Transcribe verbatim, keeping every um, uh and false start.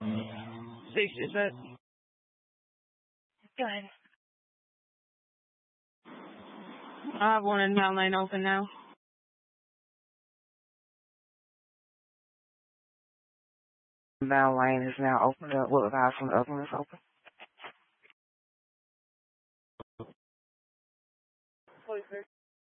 Six, is that? Go ahead. I have one in Mount Lane open now. Mount Lane is now open. What about from the other one is open?